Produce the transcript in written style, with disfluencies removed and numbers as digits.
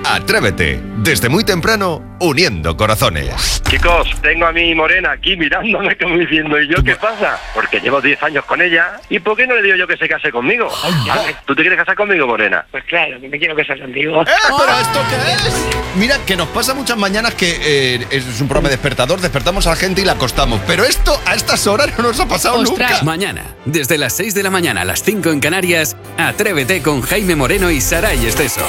Atrévete, desde muy temprano, uniendo corazones. Chicos, tengo a mi morena aquí mirándome como diciendo, ¿y yo qué pasa? Porque llevo 10 años con ella, ¿y por qué no le digo yo que se case conmigo? ¿Vale? ¿Tú te quieres casar conmigo, morena? Pues claro, que me quiero casar contigo. ¿Pero esto qué es? Mira, que nos pasa muchas mañanas que es un programa despertador, despertamos a la gente y la acostamos. Pero esto, a estas horas, no nos ha pasado nunca. Mañana, desde las 6 de la mañana a las 5 en Canarias, Atrévete con Jaime Moreno y Saray Esteso.